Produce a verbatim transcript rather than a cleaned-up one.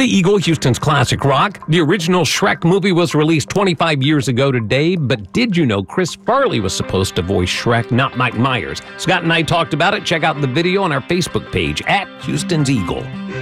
The Eagle, Houston's classic rock. The original Shrek movie was released twenty-five years ago today, but did you know Chris Farley was supposed to voice Shrek, not Mike Myers? Scott and I talked about it. Check out the video on our Facebook page at Houston's Eagle.